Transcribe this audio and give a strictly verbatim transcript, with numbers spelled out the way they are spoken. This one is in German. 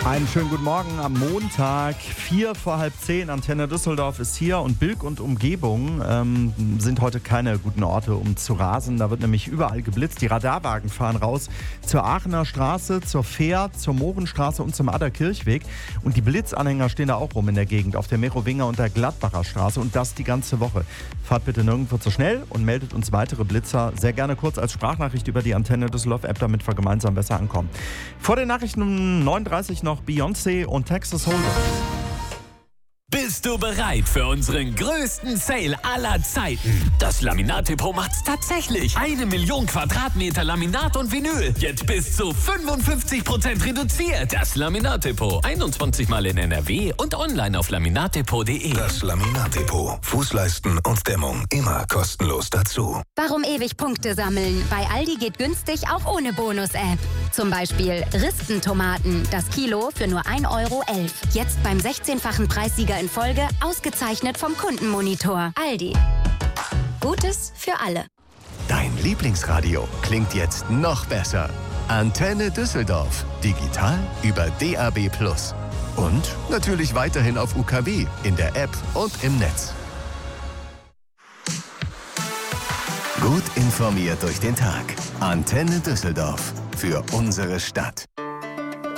Einen schönen guten Morgen am Montag, vier vor halb zehn. Antenne Düsseldorf ist hier und Bilk und Umgebung ähm, sind heute keine guten Orte, um zu rasen. Da wird nämlich überall geblitzt. Die Radarwagen fahren raus zur Aachener Straße, zur Fähr, zur Mohrenstraße und zum Adderkirchweg. Und die Blitzanhänger stehen da auch rum in der Gegend, auf der Merowinger und der Gladbacher Straße. Und das die ganze Woche. Fahrt bitte nirgendwo zu schnell und meldet uns weitere Blitzer sehr gerne kurz als Sprachnachricht über die Antenne Düsseldorf App, damit wir gemeinsam besser ankommen. Vor den Nachrichten um neun Uhr dreißig noch Beyoncé und Texas Hold'em. Bist du bereit für unseren größten Sale aller Zeiten? Das Laminat-Depot macht's tatsächlich. Eine Million Quadratmeter Laminat und Vinyl. Jetzt bis zu fünfundfünfzig Prozent reduziert. Das Laminat-Depot. einundzwanzig Mal in N R W und online auf laminatdepot punkt de. Das Laminat-Depot. Fußleisten und Dämmung immer kostenlos dazu. Warum ewig Punkte sammeln? Bei Aldi geht günstig auch ohne Bonus-App. Zum Beispiel Rispentomaten. Das Kilo für nur ein Euro elf. Jetzt beim sechzehnfachen Preissieger in Folge, ausgezeichnet vom Kundenmonitor. Aldi. Gutes für alle. Dein Lieblingsradio klingt jetzt noch besser. Antenne Düsseldorf. Digital über D A B plus. Und natürlich weiterhin auf U K W, in der App und im Netz. Gut informiert durch den Tag. Antenne Düsseldorf. Für unsere Stadt.